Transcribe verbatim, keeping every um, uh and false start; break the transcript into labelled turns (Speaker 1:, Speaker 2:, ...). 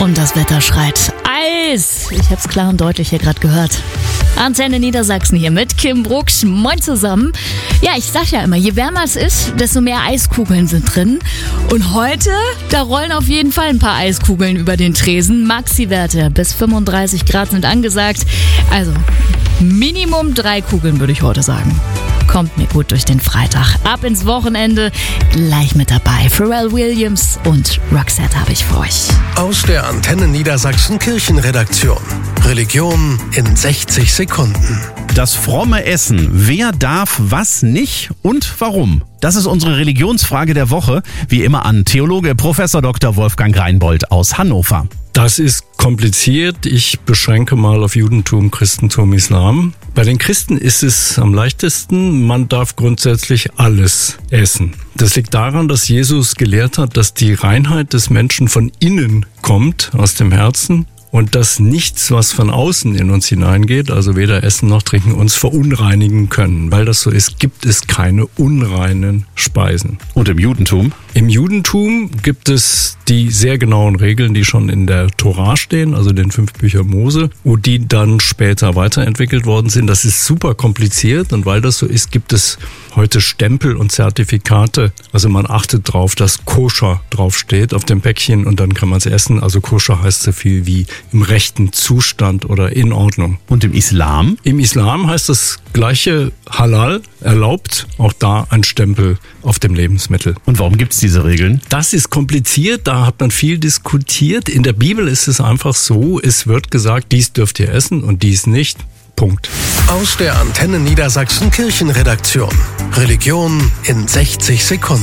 Speaker 1: Und das Wetter schreit Eis. Ich hab's klar und deutlich hier gerade gehört. Antenne Niedersachsen hier mit Kim Brooks. Moin zusammen. Ja, ich sag ja immer, je wärmer es ist, desto mehr Eiskugeln sind drin. Und heute, da rollen auf jeden Fall ein paar Eiskugeln über den Tresen. Maxi-Werte bis fünfunddreißig Grad sind angesagt. Also Minimum drei Kugeln, würde ich heute sagen. Kommt mir gut durch den Freitag. Ab ins Wochenende, gleich mit dabei. Pharrell Williams und Roxette habe ich für euch.
Speaker 2: Aus der Antenne Niedersachsen Kirchenredaktion. Religion in sechzig Sekunden.
Speaker 3: Das fromme Essen. Wer darf was nicht und warum? Das ist unsere Religionsfrage der Woche. Wie immer an Theologe Professor Doktor Wolfgang Reinbold aus Hannover.
Speaker 4: Das ist kompliziert. Ich beschränke mal auf Judentum, Christentum, Islam. Bei den Christen ist es am leichtesten. Man darf grundsätzlich alles essen. Das liegt daran, dass Jesus gelehrt hat, dass die Reinheit des Menschen von innen kommt, aus dem Herzen. Und dass nichts, was von außen in uns hineingeht, also weder Essen noch Trinken, uns verunreinigen können. Weil das so ist, gibt es keine unreinen Speisen.
Speaker 3: Und im Judentum?
Speaker 4: Im Judentum gibt es die sehr genauen Regeln, die schon in der Tora stehen, also den fünf Bücher Mose, und die dann später weiterentwickelt worden sind. Das ist super kompliziert und weil das so ist, gibt es heute Stempel und Zertifikate. Also man achtet drauf, dass Koscher draufsteht auf dem Päckchen und dann kann man es essen. Also Koscher heißt so viel wie im rechten Zustand oder in Ordnung.
Speaker 3: Und im Islam?
Speaker 4: Im Islam heißt das gleiche Halal, erlaubt, auch da ein Stempel auf dem Lebensmittel.
Speaker 3: Und warum gibt es diese Regeln?
Speaker 4: Das ist kompliziert, da hat man viel diskutiert. In der Bibel ist es einfach so, es wird gesagt, dies dürft ihr essen und dies nicht. Punkt.
Speaker 2: Aus der Antenne Niedersachsen Kirchenredaktion. Religion in sechzig Sekunden.